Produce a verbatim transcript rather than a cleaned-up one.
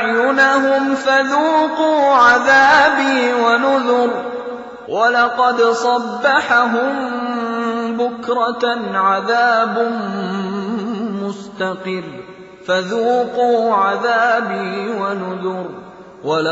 أَعْيُنَهُمْ فَذُوقُوا عَذَابِي وَنُذُرِ وَلَقَدْ صَبَّحَهُم بُكْرَةً عَذَابٌ مُّسْتَقِرٌّ فَذُوقُوا عَذَابِي وَنُذُرِ